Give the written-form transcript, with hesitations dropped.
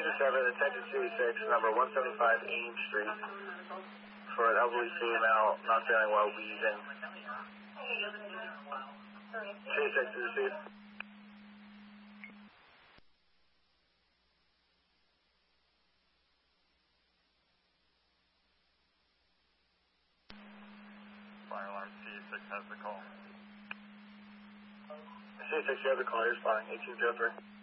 7, attention Series 6, number 175 Ames Street, for an elderly female not feeling well, wheezing. Series 6 to receive. Fire alarm C6 has the call. C6, you have the call, you're responding, 1803.